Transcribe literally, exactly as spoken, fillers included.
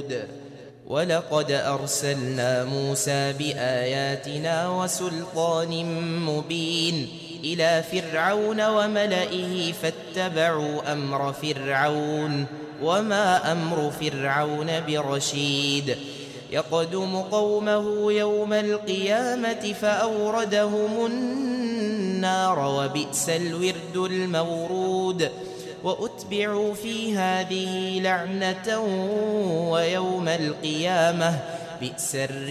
هود ولقد أرسلنا موسى بآياتنا وسلطان مبين إلى فرعون وملئه فاتبعوا أمر فرعون وما أمر فرعون برشيد يقدم قومه يوم القيامة فأوردهم النار وبئس الورد المورود وأتبعوا في هذه لعنة ويوم القيامة بئس الرفد